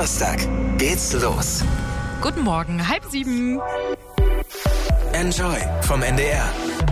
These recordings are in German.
Donnerstag geht's los. Guten Morgen, 6:30. Enjoy vom NDR.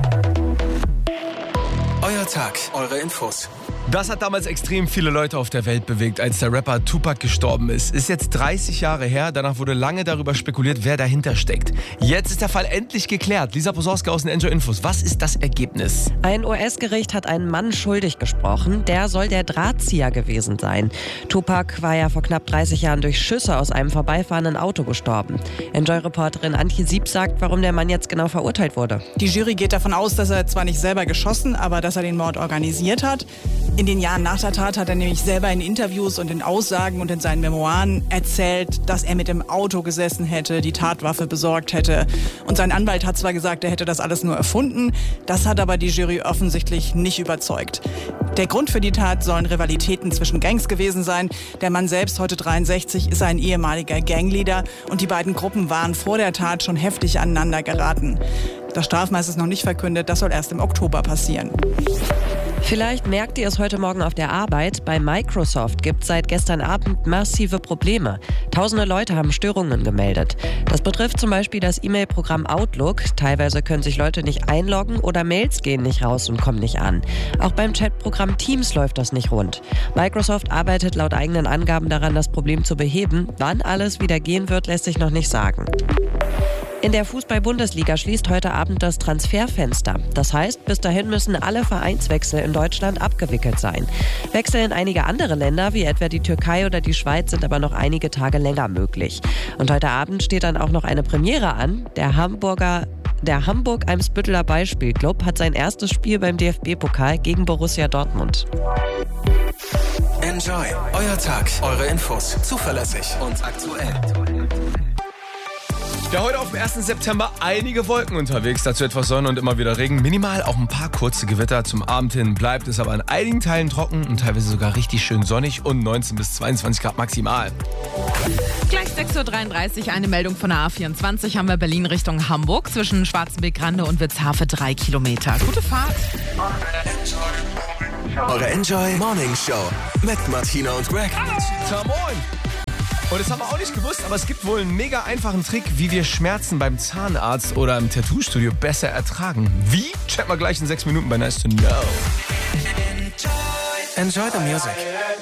Euer Tag, eure Infos. Das hat damals extrem viele Leute auf der Welt bewegt, als der Rapper Tupac gestorben ist. Ist jetzt 30 Jahre her, danach wurde lange darüber spekuliert, wer dahinter steckt. Jetzt ist der Fall endlich geklärt. Lisa Posowska aus den Enjoy Infos. Was ist das Ergebnis? Ein US-Gericht hat einen Mann schuldig gesprochen. Der soll der Drahtzieher gewesen sein. Tupac war ja vor knapp 30 Jahren durch Schüsse aus einem vorbeifahrenden Auto gestorben. Enjoy-Reporterin Antje Sieb sagt, warum der Mann jetzt genau verurteilt wurde. Die Jury geht davon aus, dass er zwar nicht selber geschossen, aber dass er den Mord organisiert hat. In den Jahren nach der Tat hat er nämlich selber in Interviews und in Aussagen und in seinen Memoiren erzählt, dass er mit dem Auto gesessen hätte, die Tatwaffe besorgt hätte. Und sein Anwalt hat zwar gesagt, er hätte das alles nur erfunden, das hat aber die Jury offensichtlich nicht überzeugt. Der Grund für die Tat sollen Rivalitäten zwischen Gangs gewesen sein. Der Mann selbst, heute 63, ist ein ehemaliger Gangleader und die beiden Gruppen waren vor der Tat schon heftig aneinander geraten. Das Strafmaß ist noch nicht verkündet, das soll erst im Oktober passieren. Vielleicht merkt ihr es heute Morgen auf der Arbeit. Bei Microsoft gibt es seit gestern Abend massive Probleme. Tausende Leute haben Störungen gemeldet. Das betrifft zum Beispiel das E-Mail-Programm Outlook. Teilweise können sich Leute nicht einloggen oder Mails gehen nicht raus und kommen nicht an. Auch beim Chatprogramm Teams läuft das nicht rund. Microsoft arbeitet laut eigenen Angaben daran, das Problem zu beheben. Wann alles wieder gehen wird, lässt sich noch nicht sagen. In der Fußball-Bundesliga schließt heute Abend das Transferfenster. Das heißt, bis dahin müssen alle Vereinswechsel in Deutschland abgewickelt sein. Wechsel in einige andere Länder, wie etwa die Türkei oder die Schweiz, sind aber noch einige Tage länger möglich. Und heute Abend steht dann auch noch eine Premiere an. Der Hamburg-Eimsbütteler Ballspielclub hat sein erstes Spiel beim DFB-Pokal gegen Borussia Dortmund. Enjoy, euer Tag, eure Infos. Zuverlässig und aktuell. Ja, heute auf dem 1. September einige Wolken unterwegs, dazu etwas Sonne und immer wieder Regen. Minimal auch ein paar kurze Gewitter. Zum Abend hin bleibt es aber an einigen Teilen trocken und teilweise sogar richtig schön sonnig und 19 bis 22 Grad maximal. Gleich 6:33 Uhr eine Meldung von der A24 haben wir Berlin Richtung Hamburg zwischen Schwarzenbeck-Grande und Witzhafe 3 Kilometer. Gute Fahrt. Eure Enjoy Morning Show mit Martina und Greg. Moin! Und das haben wir auch nicht gewusst, aber es gibt wohl einen mega einfachen Trick, wie wir Schmerzen beim Zahnarzt oder im Tattoo-Studio besser ertragen. Wie? Check mal gleich in 6 Minuten bei Nice to Know. Enjoy the music.